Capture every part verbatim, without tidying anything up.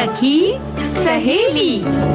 सखी सहेली।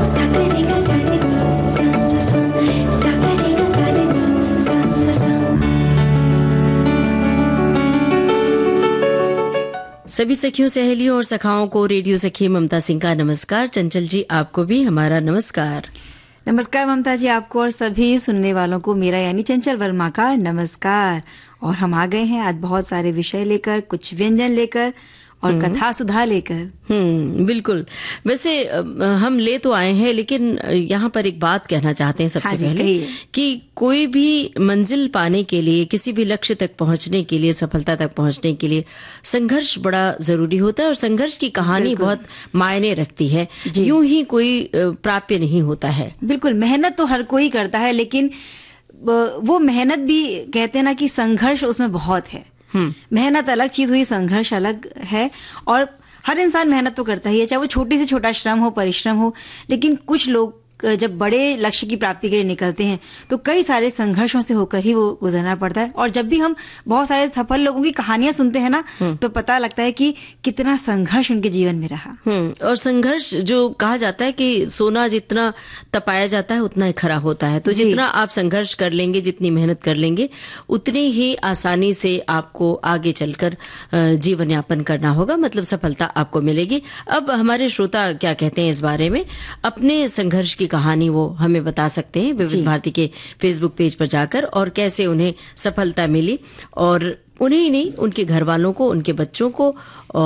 सभी सखियों, सहेलियों और सखाओं को रेडियो सखी ममता सिंह का नमस्कार। चंचल जी, आपको भी हमारा नमस्कार। नमस्कार ममता जी, आपको और सभी सुनने वालों को मेरा यानी चंचल वर्मा का नमस्कार। और हम आ गए हैं आज बहुत सारे विषय लेकर, कुछ व्यंजन लेकर और कथा सुधा लेकर। हम्म बिल्कुल। वैसे हम ले तो आए हैं, लेकिन यहाँ पर एक बात कहना चाहते हैं सबसे हाँ जी, पहले कहिए। कि कोई भी मंजिल पाने के लिए, किसी भी लक्ष्य तक पहुंचने के लिए, सफलता तक पहुंचने के लिए संघर्ष बड़ा जरूरी होता है और संघर्ष की कहानी बहुत मायने रखती है। यूं ही कोई प्राप्य नहीं होता है। बिल्कुल, मेहनत तो हर कोई करता है, लेकिन वो मेहनत भी कहते हैं ना कि संघर्ष उसमें बहुत है। मेहनत अलग चीज हुई, संघर्ष अलग है। और हर इंसान मेहनत तो करता ही है, चाहे वो छोटी से छोटा श्रम हो, परिश्रम हो। लेकिन कुछ लोग जब बड़े लक्ष्य की प्राप्ति के लिए निकलते हैं तो कई सारे संघर्षों से होकर ही वो गुजरना पड़ता है। और जब भी हम बहुत सारे सफल लोगों की कहानियां सुनते हैं ना, तो पता लगता है कि कितना संघर्ष उनके जीवन में रहा। हम्म और संघर्ष, जो कहा जाता है कि सोना जितना तपाया जाता है उतना ही खरा होता है। तो जितना आप संघर्ष कर लेंगे, जितनी मेहनत कर लेंगे, उतनी ही आसानी से आपको आगे चलकर जीवन यापन करना होगा, मतलब सफलता आपको मिलेगी। अब हमारे श्रोता क्या कहते हैं इस बारे में, अपने संघर्ष की कहानी वो हमें बता सकते हैं विविध भारती के फेसबुक पेज पर जाकर, और कैसे उन्हें सफलता मिली, और उन्हें ही नहीं, उनके घर वालों को, उनके बच्चों को